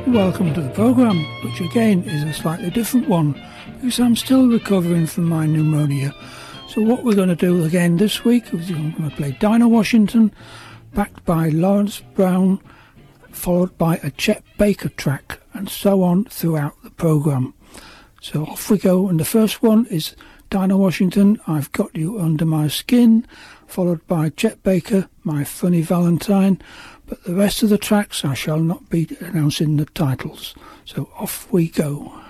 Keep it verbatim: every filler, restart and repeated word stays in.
Welcome to the programme, which again is a slightly different one because I'm still recovering from my pneumonia. So what we're going to do again this week is I'm going to play Dinah Washington, backed by Lawrence Brown, followed by a Chet Baker track, and so on throughout the programme. So off we go, and the first one is Dinah Washington, I've Got You Under My Skin, followed by Chet Baker, My Funny Valentine, but the rest of the tracks I shall not be announcing the titles. So off we go.